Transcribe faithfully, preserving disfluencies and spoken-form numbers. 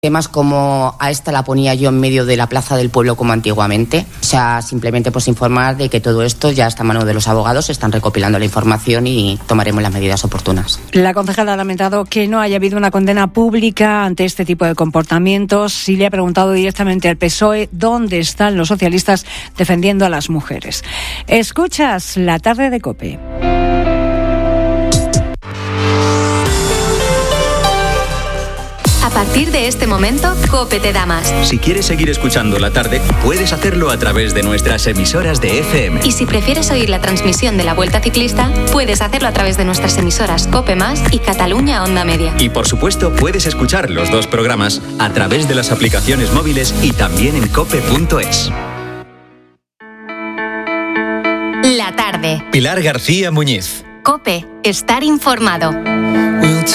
Temas como a esta la ponía yo en medio de la plaza del pueblo como antiguamente. O sea, simplemente pues informar de que todo esto ya está en manos de los abogados, están recopilando la información y tomaremos las medidas oportunas. La concejala ha lamentado que no haya habido una condena pública ante este tipo de comportamientos y le ha preguntado directamente al P S O E dónde están los socialistas defendiendo a las mujeres. Escuchas La Tarde de COPE. A partir de este momento, COPE te da más. Si quieres seguir escuchando La Tarde, puedes hacerlo a través de nuestras emisoras de F M. Y si prefieres oír la transmisión de la Vuelta Ciclista, puedes hacerlo a través de nuestras emisoras COPE Más y Cataluña Onda Media. Y por supuesto, puedes escuchar los dos programas a través de las aplicaciones móviles y también en cope punto es. La Tarde. Pilar García Muñiz. COPE. Estar informado.